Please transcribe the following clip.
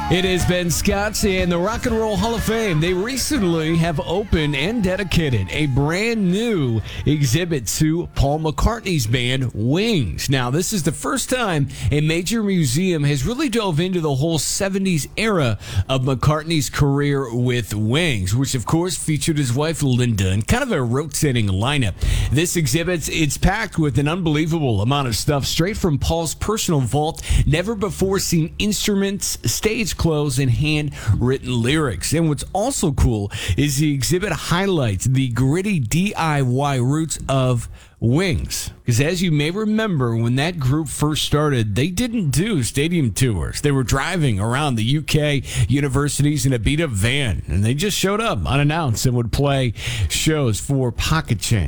It is Ben Scott and the Rock and Roll Hall of Fame. They recently have opened and dedicated a brand new exhibit to Paul McCartney's band Wings. Now, this is the first time a major museum has really dove into the whole 70s era of McCartney's career with Wings, which of course featured his wife Linda and kind of a rotating lineup. This exhibit, it's packed with an unbelievable amount of stuff straight from Paul's personal vault, never before seen instruments, stage clothes, and handwritten lyrics. And what's also cool is the exhibit highlights the gritty DIY roots of Wings. Because as you may remember, when that group first started, they didn't do stadium tours. They were driving around the UK universities in a beat-up van, and they just showed up unannounced and would play shows for pocket change.